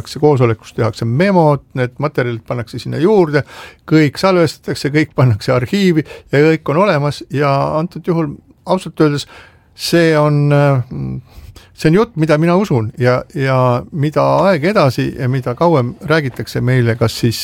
tehakse koosolekus, tehakse memod, need materjalid pannakse sinna juurde, kõik salvestatakse, kõik pannakse arhiivi ja kõik on olemas ja antud juhul ausalt öeldes see on jutt, mida mina usun ja mida aeg edasi ja mida kauem räägitakse meile, kas siis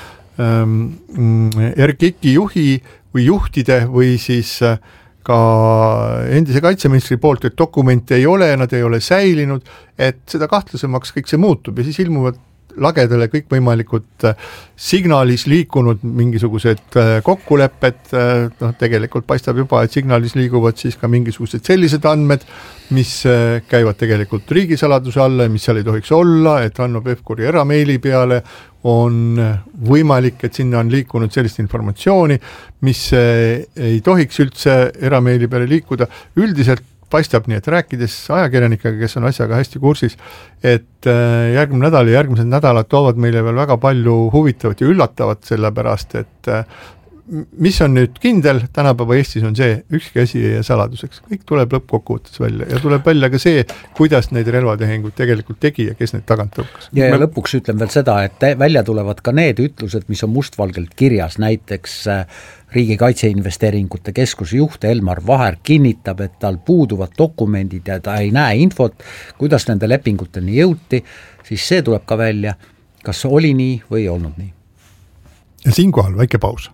RKIK-i juhi või juhtide või siis ka endise kaitseministri poolt, et dokumente ei ole, nad ei ole säilinud, et seda kahtlasemaks kõik see muutub ja siis ilmuvad lagedale kõikvõimalikud signaalis liikunud mingisugused kokkulepped, tegelikult paistab juba, et signaalis liiguvad siis ka mingisugused sellised andmed, mis käivad tegelikult riigisaladuse alla ja mis seal ei tohiks olla, et Hanno Pevkuri erameili peale on võimalik, et sinna on liikunud sellist informatsiooni, mis ei tohiks üldse erameili peale liikuda. Üldiselt paistab nii, et rääkides ajakirjanikega, kes on asjaga hästi kursis, et järgmine nädal ja järgmised nädalad toovad meile veel väga palju huvitavat ja üllatavat, sellepärast, et mis on nüüd kindel tänapäeva Eestis on see, ükski asi ei saladuseks. Kõik tuleb lõppkokkuvõttes välja ja tuleb välja ka see, kuidas neid relvatehinguid tegelikult tegi ja kes neid tagant tõukas. Ja lõpuks ütlen veel seda, et välja tulevad ka need ütlused, mis on mustvalgelt kirjas, näiteks Riigi Kaitseinvesteeringute Keskuse juht Elmar Vaher kinnitab, et tal puuduvad dokumendid ja ta ei näe infot, kuidas nende lepinguteni jõuti, siis see tuleb ka välja, kas oli nii või ei olnud nii. Ja siinkohal väike paus.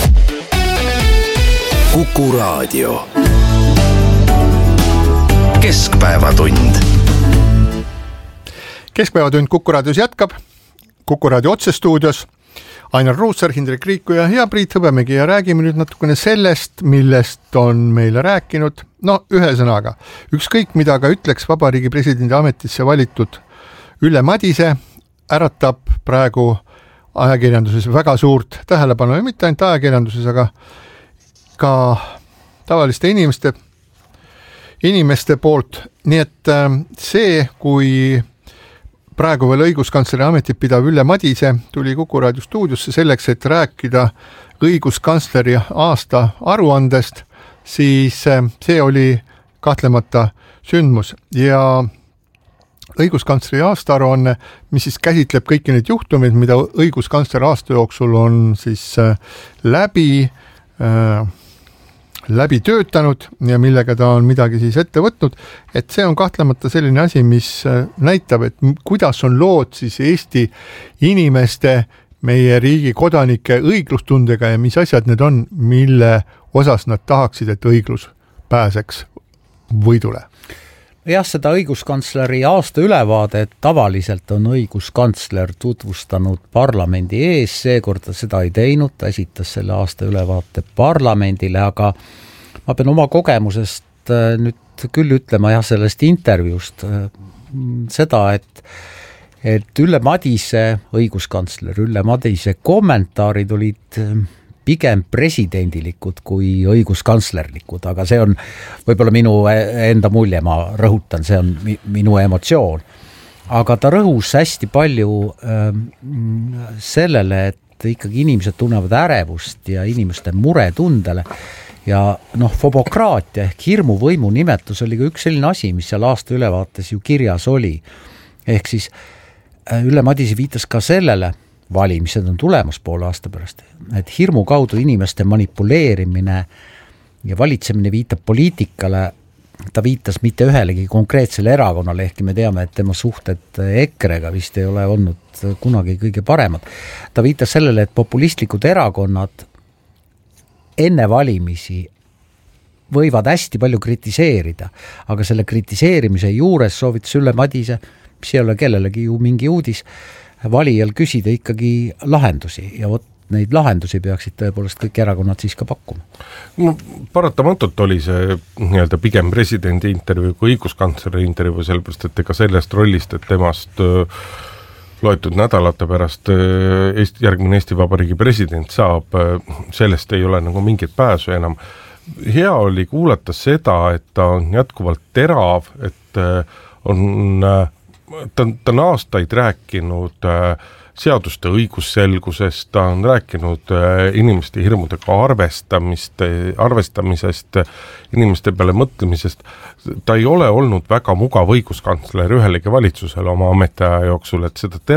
Kuku Raadio. Keskpäevatund. Keskpäevatund Kuku Raadios jätkab. Kuku Raadio otsestuudios. Ainar Ruussaar, Hindrek Riiku ja Priit Hõbemägi ja räägime nüüd natukene sellest, millest on meile rääkinud. No ühe sõnaga. Ükskõik mida ka ütleks Vabariigi presidendi ametisse valitud Ülle Madise äratab praegu ajakirjanduses väga suurt tähelepanu ja mitte ainult ajakirjanduses, aga ka tavaliste inimeste poolt. Nii et see, kui praegu veel õiguskantsleri ametit pidav Ülle Madise tuli Kuku Raadio stuudiosse selleks, et rääkida õiguskantsleri aasta aruandest, siis see oli kahtlemata sündmus ja õiguskantsleri aastaaruanne, mis siis käsitleb kõiki neid juhtumeid, mida õiguskantsler aasta jooksul on siis läbi töötanud ja millega ta on midagi siis ette võtnud, et see on kahtlemata selline asi, mis näitab, et kuidas on lood siis Eesti inimeste, meie riigi kodanike õiglustundega ja mis asjad need on, mille osas nad tahaksid, et õiglus pääseks võidule. Jah, seda õiguskantsleri aasta ülevaade, et tavaliselt on õiguskantsler tutvustanud parlamendi ees, seekord ta seda ei teinud, ta esitas selle aasta ülevaate parlamendile, aga ma pean oma kogemusest nüüd küll ütlema sellest intervjuust seda, et Ülle Madise, õiguskantsler Ülle Madise kommentaarid olid pigem presidendilikud kui õiguskantslerlikud, aga see on võib-olla minu enda mulje, ma rõhutan, see on minu emotsioon. Aga ta rõhus hästi palju sellele, et ikkagi inimesed tunnevad ärevust ja inimeste muretundele ja fobokraatia ehk hirmuvõimu nimetus oli ka üks selline asi, mis seal aasta ülevaates ju kirjas oli. Ehk siis Ülle Madise viitas ka sellele, valimised on tulemas poole aasta pärast, et hirmu kaudu inimeste manipuleerimine ja valitsemine viitab poliitikale, ta viitas mitte ühelegi konkreetsele erakonnale, ehkki me teame, et tema suhted EKRE-ga vist ei ole olnud kunagi kõige paremad. Ta viitas sellele, et populistlikud erakonnad enne valimisi võivad hästi palju kritiseerida, aga selle kritiseerimise juures soovitas Ülle Madise, mis ei ole kellelegi ju mingi uudis, valijal küsida ikkagi lahendusi ja neid lahendusi peaksid tõepoolest kõik erakonnad siis ka pakkuma. No, paratamatult oli see pigem presidendi intervjuu kui õiguskantsleri intervjuu, sellepärast, et ega sellest rollist, et temast loetud nädalate pärast järgmine Eesti Vabariigi president saab, sellest ei ole nagu mingit pääsu enam. Hea oli kuulata seda, et ta on jätkuvalt terav, et ta on aastaid rääkinud seaduste õigusselgusest, ta on rääkinud inimeste hirmudega arvestamisest, inimeste peale mõtlemisest. Ta ei ole olnud väga mugav õiguskantsler ühelegi valitsusele oma ametiaja jooksul, et seda